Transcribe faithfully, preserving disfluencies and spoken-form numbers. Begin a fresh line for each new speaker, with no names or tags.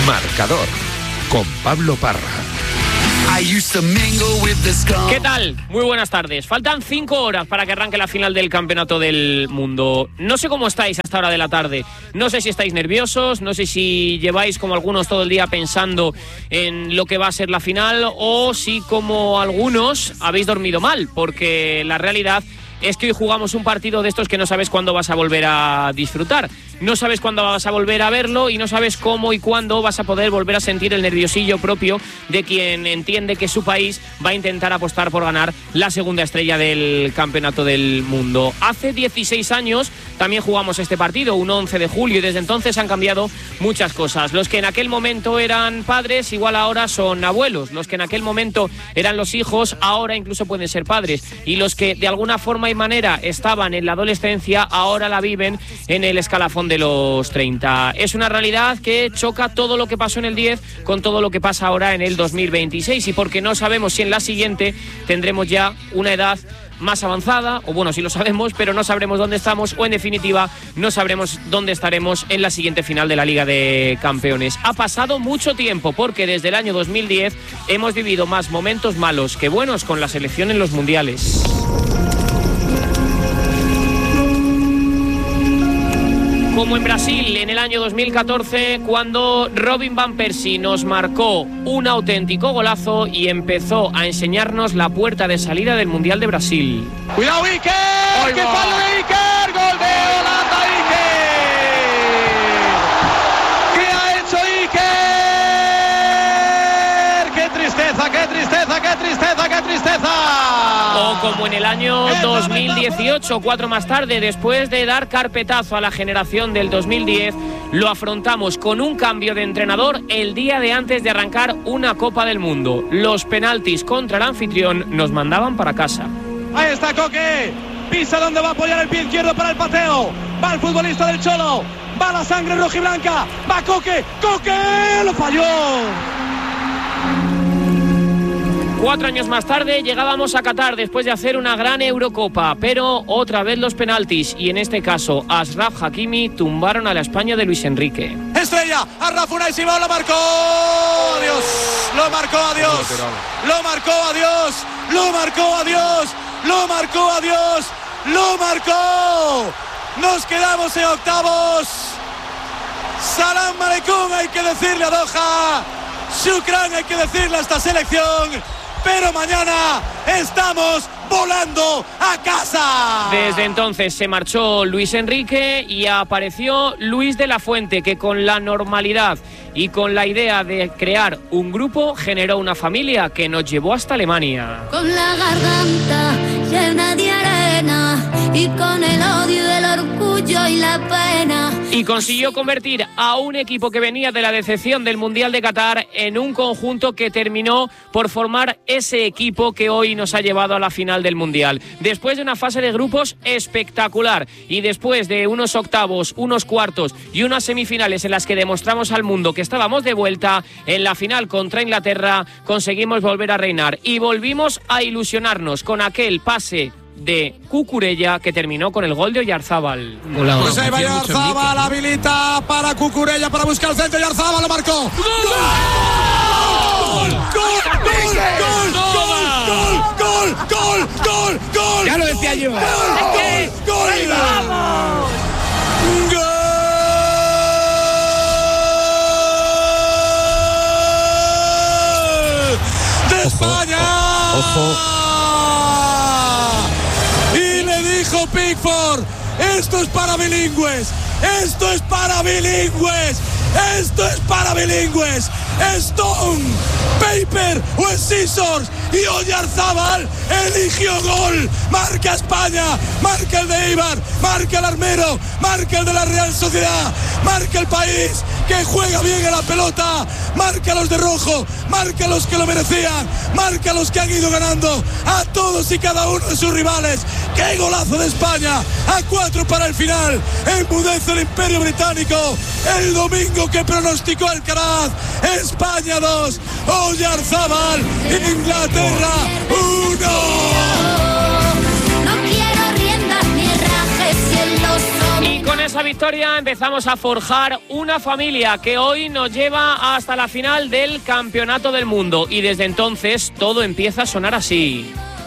Marcador con Pablo Parra.
¿Qué tal? Muy buenas tardes. Faltan cinco horas para que arranque la final del Campeonato del Mundo. No sé cómo estáis a esta hora de la tarde. No sé si estáis nerviosos, no sé si lleváis como algunos todo el día pensando en lo que va a ser la final, o si como algunos habéis dormido mal, porque la realidad es que hoy jugamos un partido de estos que no sabes cuándo vas a volver a disfrutar. No sabes cuándo vas a volver a verlo y no sabes cómo y cuándo vas a poder volver a sentir el nerviosillo propio de quien entiende que su país va a intentar apostar por ganar la segunda estrella del Campeonato del Mundo. Hace dieciséis años también jugamos este partido, un once de julio, y desde entonces han cambiado muchas cosas. Los que en aquel momento eran padres, igual ahora son abuelos. Los que en aquel momento eran los hijos, ahora incluso pueden ser padres. Y los que de alguna forma y manera estaban en la adolescencia, ahora la viven en el escalafón de los treinta. Es una realidad que choca todo lo que pasó en el diez con todo lo que pasa ahora en el dos mil veintiséis, y porque no sabemos si en la siguiente tendremos ya una edad más avanzada, o bueno, sí lo sabemos, pero no sabremos dónde estamos, o en definitiva no sabremos dónde estaremos en la siguiente final de la Liga de Campeones. Ha pasado mucho tiempo, porque desde el año dos mil diez hemos vivido más momentos malos que buenos con la selección en los mundiales. Como en Brasil en el año dos mil catorce, cuando Robin Van Persie nos marcó un auténtico golazo y empezó a enseñarnos la puerta de salida del Mundial de Brasil.
¡Cuidado, Iker! ¡Qué fallo de Iker! ¡Gol de Holanda, Iker! ¿Qué ha hecho Iker? ¡Qué tristeza, qué tristeza, qué tristeza, qué tristeza!
O como en el año dos mil dieciocho, cuatro más tarde, después de dar carpetazo a la generación del dos mil diez, lo afrontamos con un cambio de entrenador el día de antes de arrancar una Copa del Mundo. Los penaltis contra el anfitrión nos mandaban para casa.
Ahí está Coque, pisa donde va a apoyar el pie izquierdo para el pateo. Va el futbolista del Cholo, va la sangre rojiblanca, va Coque, Coque, lo falló.
Cuatro años más tarde llegábamos a Qatar después de hacer una gran Eurocopa, pero otra vez los penaltis, y en este caso Achraf Hakimi tumbaron a la España de Luis Enrique.
Estrella, Achraf Unai Simón lo marcó, adiós, lo marcó, adiós, lo marcó, adiós, lo marcó, adiós, lo marcó, adiós, lo marcó. Nos quedamos en octavos. Salam aleikum hay que decirle a Doha, shukran hay que decirle a esta selección. Pero mañana estamos volando a casa.
Desde entonces se marchó Luis Enrique y apareció Luis de la Fuente, que con la normalidad y con la idea de crear un grupo generó una familia que nos llevó hasta Alemania.
Con la garganta llena de arena y con el odio, el orgullo y la pena.
Y consiguió convertir a un equipo que venía de la decepción del Mundial de Qatar en un conjunto que terminó por formar ese equipo que hoy nos ha llevado a la final del Mundial. Después de una fase de grupos espectacular y después de unos octavos, unos cuartos y unas semifinales en las que demostramos al mundo que estábamos de vuelta, en la final contra Inglaterra conseguimos volver a reinar y volvimos a ilusionarnos con aquel pase de Cucurella que terminó con el gol de Oyarzábal.
Hola, pues ahí va Oyarzábal, habilita para Cucurella para buscar el centro. Oyarzábal lo marcó. ¡Gol! ¡Gol! ¡Gol! ¡Gol! ¡Gol! ¡Gol! ¡Gol! ¡Gol! ¡Gol!
Ya lo decía yo.
¡Gol! ¡Gol! ¡Vamos! ¡Gol! ¡De España!
Ojo, ojo.
Pickford, esto es para bilingües, esto es para bilingües, esto es para bilingües. Stone, Paper o Scissors, y Oyarzábal eligió gol. Marca España, marca el de Eibar, marca el Armero, marca el de la Real Sociedad, marca el país que juega bien a la pelota, marca los de rojo, marca los que lo merecían, marca los que han ido ganando a todos y cada uno de sus rivales. ¡Qué golazo de España! A cuatro para el final. Enmudece el Imperio Británico el domingo que pronosticó Alcaraz. España dos, Oyarzábal, Inglaterra uno.
No quiero riendas ni rajes y el oso.
Y con esa victoria empezamos a forjar una familia que hoy nos lleva hasta la final del Campeonato del Mundo. Y desde entonces todo empieza a sonar así.